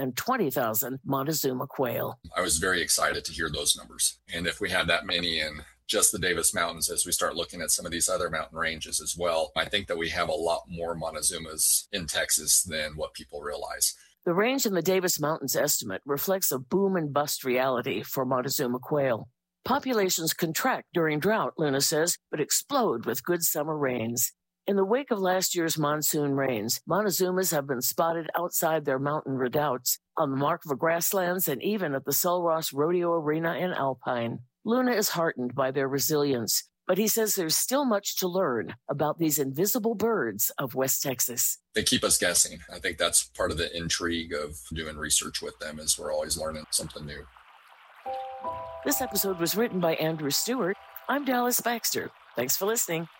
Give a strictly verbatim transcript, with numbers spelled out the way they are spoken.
and twenty thousand Montezuma quail. I was very excited to hear those numbers. And if we had that many in just the Davis Mountains, as we start looking at some of these other mountain ranges as well, I think that we have a lot more Montezumas in Texas than what people realize. The range in the Davis Mountains estimate reflects a boom and bust reality for Montezuma quail. Populations contract during drought, Luna says, but explode with good summer rains. In the wake of last year's monsoon rains, Montezumas have been spotted outside their mountain redoubts, on the Markva grasslands, and even at the Sul Ross Rodeo Arena in Alpine. Luna is heartened by their resilience, but he says there's still much to learn about these invisible birds of West Texas. They keep us guessing. I think that's part of the intrigue of doing research with them, is we're always learning something new. This episode was written by Andrew Stewart. I'm Dallas Baxter. Thanks for listening.